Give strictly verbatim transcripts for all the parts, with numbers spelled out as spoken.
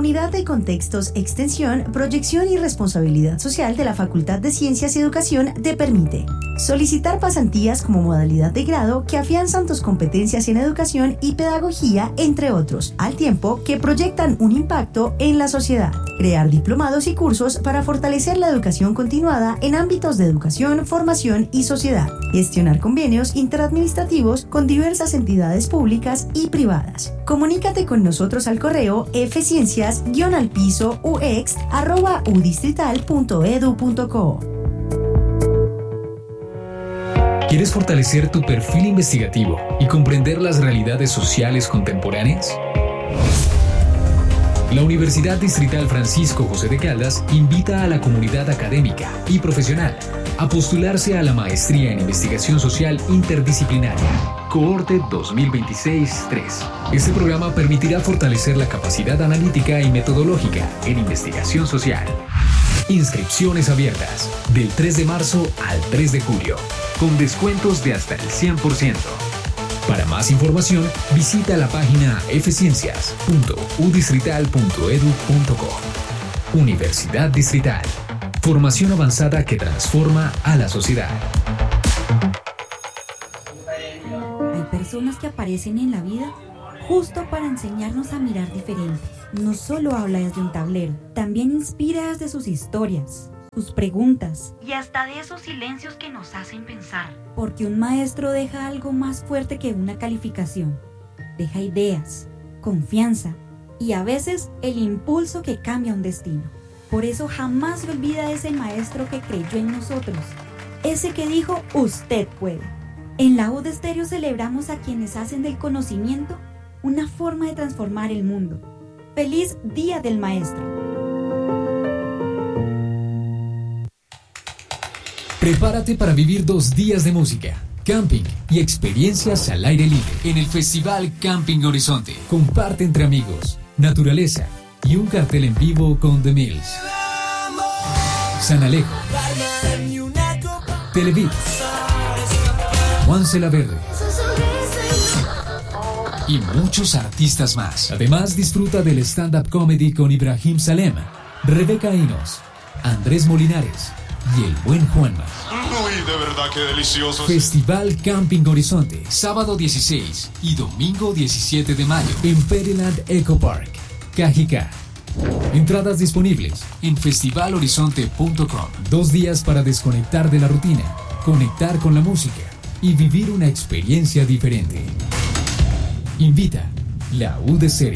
Unidad de Contextos, Extensión, Proyección y Responsabilidad Social de la Facultad de Ciencias y Educación te permite solicitar pasantías como modalidad de grado que afianzan tus competencias en educación y pedagogía, entre otros, al tiempo que proyectan un impacto en la sociedad. Crear diplomados y cursos para fortalecer la educación continuada en ámbitos de educación, formación y sociedad. Gestionar convenios interadministrativos con diversas entidades públicas y privadas. Comunícate con nosotros al correo fciencias guion al piso ux arroba udistrital punto edu punto co. ¿Quieres fortalecer tu perfil investigativo y comprender las realidades sociales contemporáneas? La Universidad Distrital Francisco José de Caldas invita a la comunidad académica y profesional a postularse a la Maestría en Investigación Social Interdisciplinaria, Cohorte dos mil veintiséis tres. Este programa permitirá fortalecer la capacidad analítica y metodológica en investigación social. Inscripciones abiertas del tres de marzo al tres de julio, con descuentos de hasta el cien por ciento. Para más información, visita la página f ciencias punto u distrital punto edu punto co. Universidad Distrital. Formación avanzada que transforma a la sociedad. Hay personas que aparecen en la vida justo para enseñarnos a mirar diferente. No solo habla desde un tablero, también inspira desde sus historias, sus preguntas y hasta de esos silencios que nos hacen pensar. Porque un maestro deja algo más fuerte que una calificación. Deja ideas, confianza y a veces el impulso que cambia un destino. Por eso jamás se olvida de ese maestro que creyó en nosotros, ese que dijo usted puede. En la U D Estéreo celebramos a quienes hacen del conocimiento una forma de transformar el mundo. ¡Feliz Día del Maestro! Prepárate para vivir dos días de música, camping y experiencias al aire libre en el Festival Camping Horizonte. Comparte entre amigos, naturaleza y un cartel en vivo con The Mills, San Alejo, Televid, Juan La Verde y muchos artistas más. Además, disfruta del stand-up comedy con Ibrahim Salem, Rebeca Inos, Andrés Molinares y el buen Juanma. Uy, de verdad que delicioso. Festival Camping Horizonte, sábado dieciséis y domingo diecisiete de mayo en Pereland Eco Park, Cajicá. Entradas disponibles en festival horizonte punto com. Dos días para desconectar de la rutina, conectar con la música y vivir una experiencia diferente. Invita la U D Estéreo.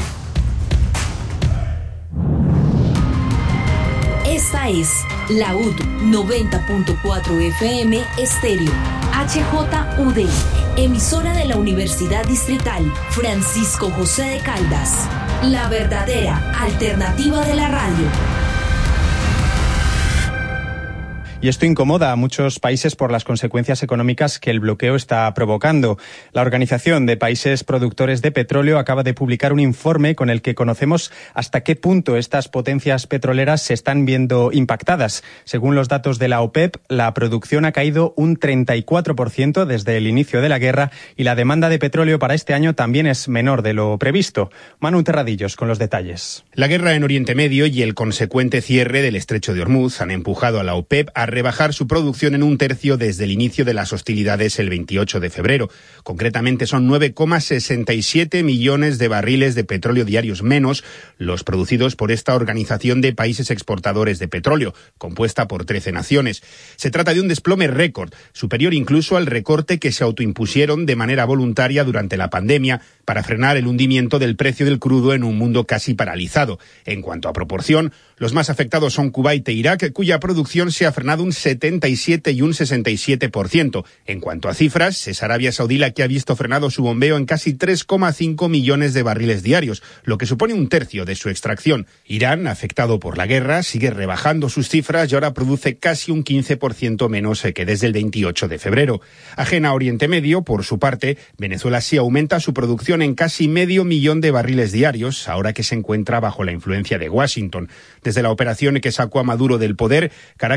Esta es la U D noventa punto cuatro F M Estéreo, H J U D, emisora de la Universidad Distrital Francisco José de Caldas, la verdadera alternativa de la radio. Y esto incomoda a muchos países por las consecuencias económicas que el bloqueo está provocando. La Organización de Países Productores de Petróleo acaba de publicar un informe con el que conocemos hasta qué punto estas potencias petroleras se están viendo impactadas. Según los datos de la OPEP, la producción ha caído un treinta y cuatro por ciento desde el inicio de la guerra y la demanda de petróleo para este año también es menor de lo previsto. Manu Terradillos con los detalles. La guerra en Oriente Medio y el consecuente cierre del Estrecho de Hormuz han empujado a la OPEP a rebajar su producción en un tercio desde el inicio de las hostilidades el veintiocho de febrero. Concretamente son nueve coma sesenta y siete millones de barriles de petróleo diarios menos los producidos por esta Organización de Países Exportadores de Petróleo, compuesta por trece naciones. Se trata de un desplome récord, superior incluso al recorte que se autoimpusieron de manera voluntaria durante la pandemia para frenar el hundimiento del precio del crudo en un mundo casi paralizado. En cuanto a proporción, los más afectados son Kuwait e Irak, cuya producción se ha frenado un setenta y siete y un sesenta y siete por ciento. En cuanto a cifras, es Arabia Saudí la que ha visto frenado su bombeo en casi tres coma cinco millones de barriles diarios, lo que supone un tercio de su extracción. Irán, afectado por la guerra, sigue rebajando sus cifras y ahora produce casi un quince por ciento menos que desde el veintiocho de febrero. Ajena a Oriente Medio, por su parte, Venezuela sí aumenta su producción en casi medio millón de barriles diarios, ahora que se encuentra bajo la influencia de Washington. Desde la operación que sacó a Maduro del poder, Caracas ha aumentado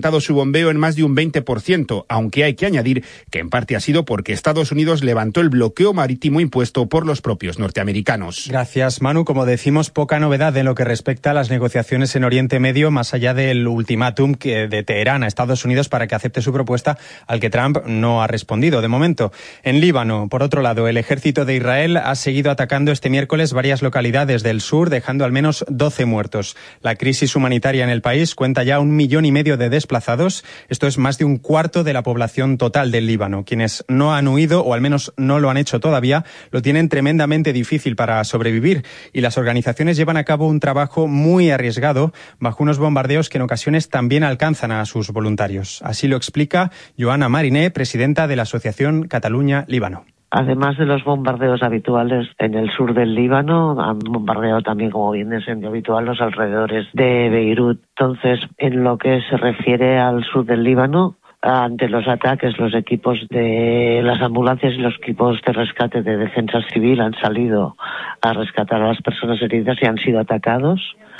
incrementado su bombeo en más de un veinte por ciento, aunque hay que añadir que en parte ha sido porque Estados Unidos levantó el bloqueo marítimo impuesto por los propios norteamericanos. Gracias, Manu. Como decimos, poca novedad en lo que respecta a las negociaciones en Oriente Medio, más allá del ultimátum que de Teherán a Estados Unidos para que acepte su propuesta, al que Trump no ha respondido de momento. En Líbano, por otro lado, el ejército de Israel ha seguido atacando este miércoles varias localidades del sur, dejando al menos doce muertos. La crisis humanitaria en el país cuenta ya un millón y medio de desplazados. Esto es más de un cuarto de la población total del Líbano. Quienes no han huido, o al menos no lo han hecho todavía, lo tienen tremendamente difícil para sobrevivir. Y las organizaciones llevan a cabo un trabajo muy arriesgado bajo unos bombardeos que en ocasiones también alcanzan a sus voluntarios. Así lo explica Joana Mariné, presidenta de la Asociación Cataluña-Líbano. Además de los bombardeos habituales en el sur del Líbano, han bombardeado también, como viene siendo habitual, los alrededores de Beirut. Entonces, en lo que se refiere al sur del Líbano, ante los ataques, los equipos de las ambulancias y los equipos de rescate de defensa civil han salido a rescatar a las personas heridas y han sido atacados.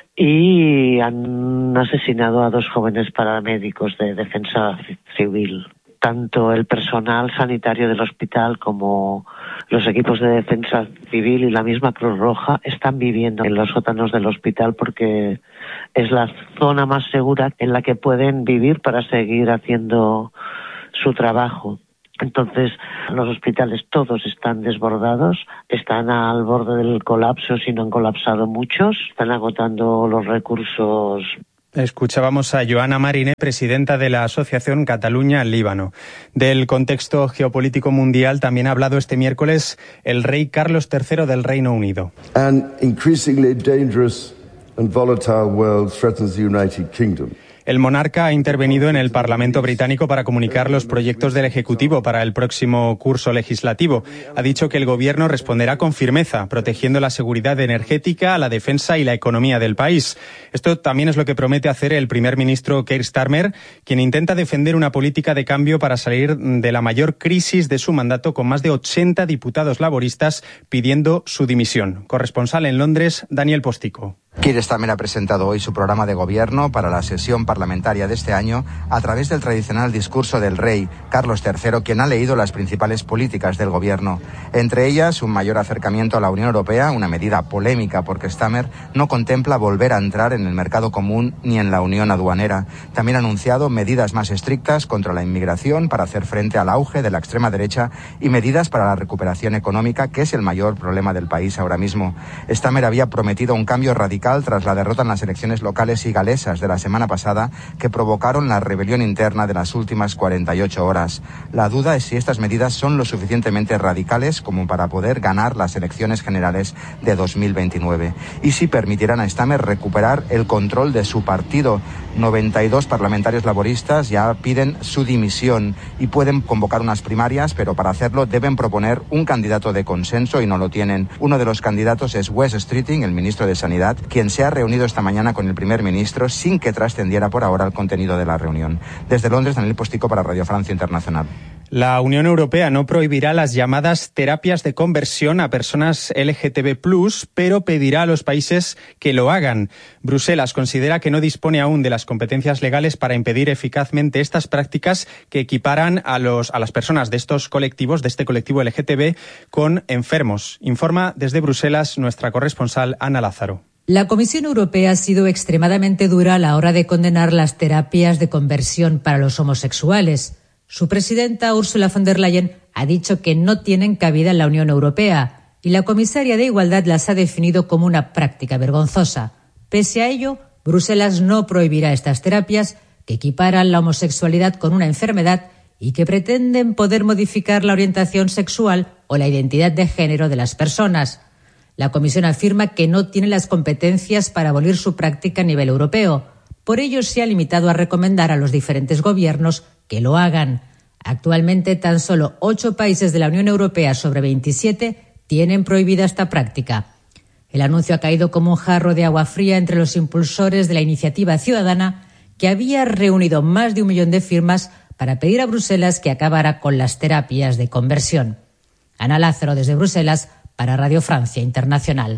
Y han asesinado a dos jóvenes paramédicos de defensa civil. Tanto el personal sanitario del hospital como los equipos de defensa civil y la misma Cruz Roja están viviendo en los sótanos del hospital porque es la zona más segura en la que pueden vivir para seguir haciendo su trabajo. Entonces, los hospitales todos están desbordados, están al borde del colapso, si no han colapsado muchos, están agotando los recursos. Escuchábamos a Joana Mariné, presidenta de la Asociación Cataluña-Líbano. Del contexto geopolítico mundial también ha hablado este miércoles el rey Carlos tercero del Reino Unido. An increasingly dangerous and volatile world threatens the United Kingdom. El monarca ha intervenido en el Parlamento británico para comunicar los proyectos del Ejecutivo para el próximo curso legislativo. Ha dicho que el Gobierno responderá con firmeza, protegiendo la seguridad energética, la defensa y la economía del país. Esto también es lo que promete hacer el primer ministro Keir Starmer, quien intenta defender una política de cambio para salir de la mayor crisis de su mandato, con más de ochenta diputados laboristas pidiendo su dimisión. Corresponsal en Londres, Daniel Postico. Keir Starmer ha presentado hoy su programa de gobierno para la sesión parlamentaria de este año a través del tradicional discurso del rey Carlos tercero, quien ha leído las principales políticas del gobierno. Entre ellas, un mayor acercamiento a la Unión Europea, una medida polémica porque Starmer no contempla volver a entrar en el mercado común ni en la unión aduanera. También ha anunciado medidas más estrictas contra la inmigración para hacer frente al auge de la extrema derecha y medidas para la recuperación económica, que es el mayor problema del país ahora mismo. Starmer había prometido un cambio radical tras la derrota en las elecciones locales y galesas de la semana pasada, que provocaron la rebelión interna de las últimas cuarenta y ocho horas. La duda es si estas medidas son lo suficientemente radicales como para poder ganar las elecciones generales de dos mil veintinueve y si permitirán a Starmer recuperar el control de su partido. noventa y dos parlamentarios laboristas ya piden su dimisión y pueden convocar unas primarias, pero para hacerlo deben proponer un candidato de consenso y no lo tienen. Uno de los candidatos es Wes Streeting, el ministro de Sanidad, quien se ha reunido esta mañana con el primer ministro sin que trascendiera por ahora el contenido de la reunión. Desde Londres, Daniel Postico para Radio Francia Internacional. La Unión Europea no prohibirá las llamadas terapias de conversión a personas L G T B plus, pero pedirá a los países que lo hagan. Bruselas considera que no dispone aún de las competencias legales para impedir eficazmente estas prácticas que equiparan a, los, a las personas de estos colectivos, de este colectivo L G T B, con enfermos. Informa desde Bruselas nuestra corresponsal Ana Lázaro. La Comisión Europea ha sido extremadamente dura a la hora de condenar las terapias de conversión para los homosexuales. Su presidenta, Ursula von der Leyen, ha dicho que no tienen cabida en la Unión Europea y la comisaria de Igualdad las ha definido como una práctica vergonzosa. Pese a ello, Bruselas no prohibirá estas terapias que equiparan la homosexualidad con una enfermedad y que pretenden poder modificar la orientación sexual o la identidad de género de las personas. La Comisión afirma que no tiene las competencias para abolir su práctica a nivel europeo. Por ello, se ha limitado a recomendar a los diferentes gobiernos que lo hagan. Actualmente, tan solo ocho países de la Unión Europea sobre veintisiete tienen prohibida esta práctica. El anuncio ha caído como un jarro de agua fría entre los impulsores de la iniciativa ciudadana, que había reunido más de un millón de firmas para pedir a Bruselas que acabara con las terapias de conversión. Ana Lázaro, desde Bruselas, para Radio Francia Internacional.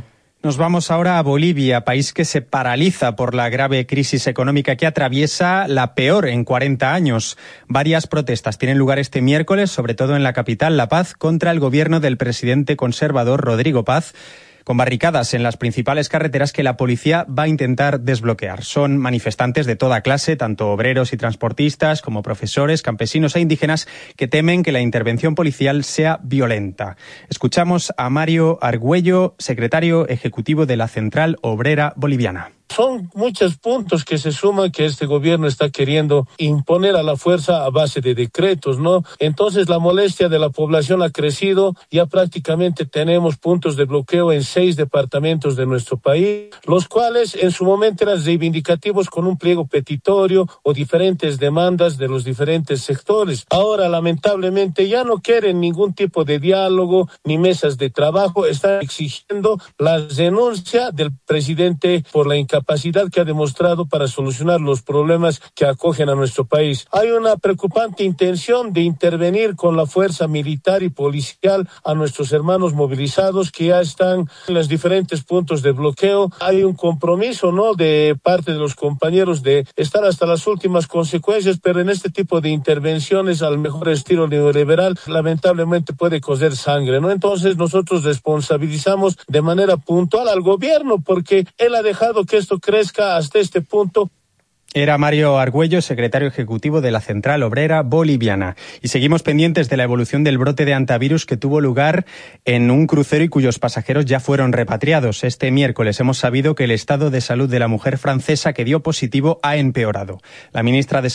Nos vamos ahora a Bolivia, país que se paraliza por la grave crisis económica que atraviesa, la peor en cuarenta años. Varias protestas tienen lugar este miércoles, sobre todo en la capital, La Paz, contra el gobierno del presidente conservador Rodrigo Paz, con barricadas en las principales carreteras que la policía va a intentar desbloquear. Son manifestantes de toda clase, tanto obreros y transportistas como profesores, campesinos e indígenas, que temen que la intervención policial sea violenta. Escuchamos a Mario Argüello, secretario ejecutivo de la Central Obrera Boliviana. Son muchos puntos que se suman que este gobierno está queriendo imponer a la fuerza a base de decretos, ¿no? Entonces la molestia de la población ha crecido, ya prácticamente tenemos puntos de bloqueo en seis departamentos de nuestro país, los cuales en su momento eran reivindicativos con un pliego petitorio o diferentes demandas de los diferentes sectores. Ahora lamentablemente ya no quieren ningún tipo de diálogo ni mesas de trabajo, están exigiendo la renuncia del presidente por la incapacidad capacidad que ha demostrado para solucionar los problemas que acogen a nuestro país. Hay una preocupante intención de intervenir con la fuerza militar y policial a nuestros hermanos movilizados que ya están en los diferentes puntos de bloqueo. Hay un compromiso, ¿no?, de parte de los compañeros de estar hasta las últimas consecuencias, pero en este tipo de intervenciones al mejor estilo neoliberal lamentablemente puede coser sangre, ¿no? Entonces nosotros responsabilizamos de manera puntual al gobierno porque él ha dejado que esto crezca hasta este punto. Era Mario Argüello, secretario ejecutivo de la Central Obrera Boliviana. Y seguimos pendientes de la evolución del brote de hantavirus que tuvo lugar en un crucero y cuyos pasajeros ya fueron repatriados. Este miércoles hemos sabido que el estado de salud de la mujer francesa que dio positivo ha empeorado. La ministra de